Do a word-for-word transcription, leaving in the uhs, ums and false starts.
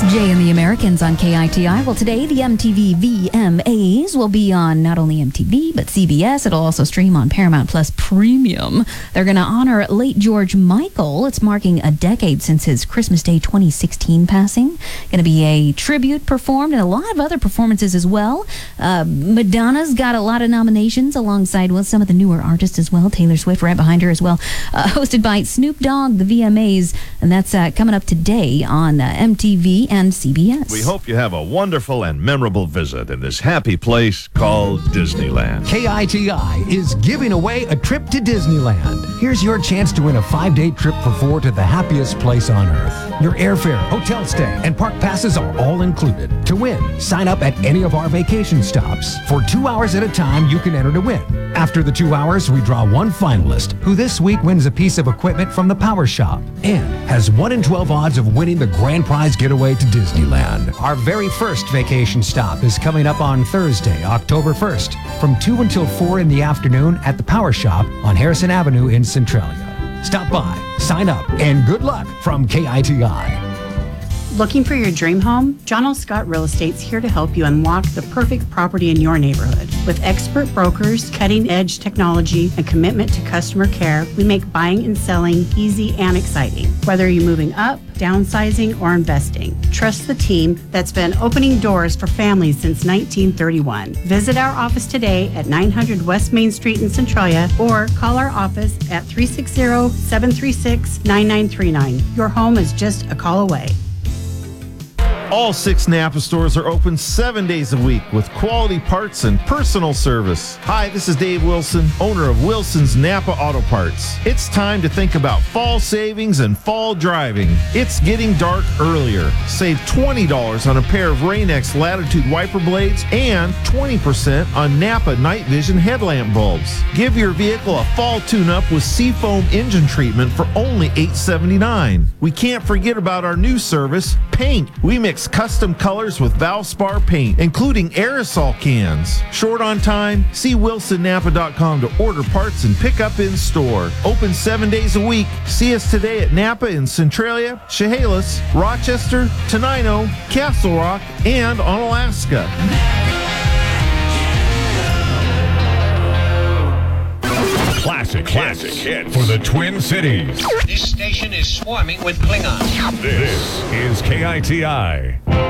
Jay and the Americans on K I T I. Well, today the M T V V M As will be on not only M T V, but C B S. It'll also stream on Paramount Plus Premium. They're going to honor late George Michael. It's marking a decade since his Christmas Day twenty sixteen passing. Going to be a tribute performed and a lot of other performances as well. Uh, Madonna's got a lot of nominations alongside with some of the newer artists as well. Taylor Swift right behind her as well. Uh, hosted by Snoop Dogg, the V M As. And that's uh, coming up today on uh, M T V and C B S. We hope you have a wonderful and memorable visit in this happy place called Disneyland. K I T I is giving away a trip to Disneyland. Here's your chance to win a five-day trip for four to the happiest place on earth. Your airfare, hotel stay, and park passes are all included. To win, sign up at any of our vacation stops. For two hours at a time, you can enter to win. After the two hours, we draw one finalist who this week wins a piece of equipment from the Power Shop and has one in twelve odds of winning the grand prize getaway to Disneyland. Our very first vacation stop is coming up on Thursday, October first, from two until four in the afternoon at the Power Shop on Harrison Avenue in Centralia. Stop by, sign up, and good luck from K I T I. Looking for your dream home? John L. Scott Real Estate's here to help you unlock the perfect property in your neighborhood. With expert brokers, cutting-edge technology, and commitment to customer care, we make buying and selling easy and exciting. Whether you're moving up, downsizing, or investing, trust the team that's been opening doors for families since nineteen thirty-one. Visit our office today at nine hundred West Main Street in Centralia or call our office at three six zero, seven three six, nine nine three nine. Your home is just a call away. All six Napa stores are open seven days a week with quality parts and personal service. Hi, this is Dave Wilson, owner of Wilson's Napa Auto Parts. It's time to think about fall savings and fall driving. It's getting dark earlier. Save twenty dollars on a pair of Rain-X Latitude wiper blades and twenty percent on Napa Night Vision headlamp bulbs. Give your vehicle a fall tune-up with Seafoam engine treatment for only eight dollars and seventy-nine cents. We can't forget about our new service, paint. We mix custom colors with Valspar paint, including aerosol cans. Short on time? See wilson napa dot com to order parts and pick up in store. Open seven days a week. See us today at Napa in Centralia, Chehalis, Rochester, Tenino, Castle Rock, and on Alaska. Classic, classic hits for the Twin Cities. This station is swarming with Klingons. This is K I T I.